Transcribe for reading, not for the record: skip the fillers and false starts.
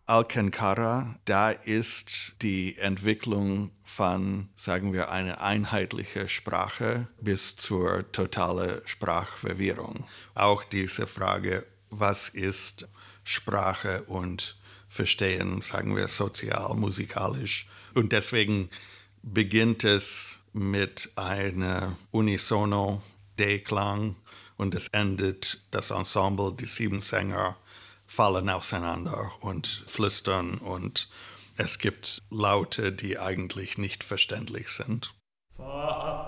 Alcankara, da ist die Entwicklung von, sagen wir, einer einheitlichen Sprache bis zur totalen Sprachverwirrung. Auch diese Frage, was ist Sprache und Verstehen, sagen wir, sozial, musikalisch. Und deswegen beginnt es mit einer unisono D-Klang und es endet das Ensemble, die 7 Sänger fallen auseinander und flüstern und es gibt Laute, die eigentlich nicht verständlich sind.